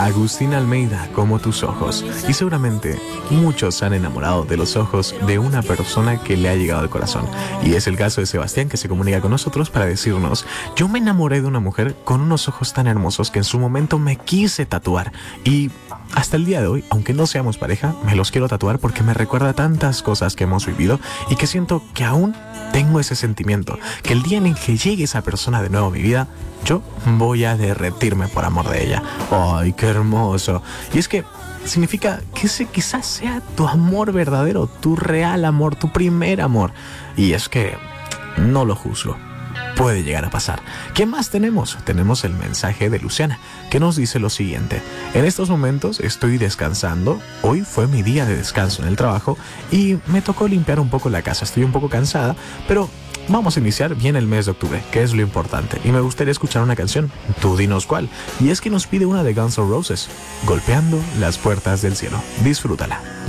Agustín Almeida, Como tus ojos. Y seguramente muchos se han enamorado de los ojos de una persona que le ha llegado al corazón. Y es el caso de Sebastián, que se comunica con nosotros para decirnos: yo me enamoré de una mujer con unos ojos tan hermosos que en su momento me quise tatuar. Y hasta el día de hoy, aunque no seamos pareja, me los quiero tatuar porque me recuerda tantas cosas que hemos vivido y que siento que aún tengo ese sentimiento, que el día en el que llegue esa persona de nuevo a mi vida, yo voy a derretirme por amor de ella. ¡Ay, qué hermoso! Y es que significa que ese quizás sea tu amor verdadero, tu real amor, tu primer amor. Y es que no lo juzgo. Puede llegar a pasar. ¿Qué más tenemos? Tenemos el mensaje de Luciana, que nos dice lo siguiente: en estos momentos estoy descansando. Hoy fue mi día de descanso en el trabajo y me tocó limpiar un poco la casa. Estoy un poco cansada, pero vamos a iniciar bien el mes de octubre, que es lo importante. Y me gustaría escuchar una canción. Tú dinos cuál. Y es que nos pide una de Guns N' Roses, Golpeando las puertas del cielo. Disfrútala.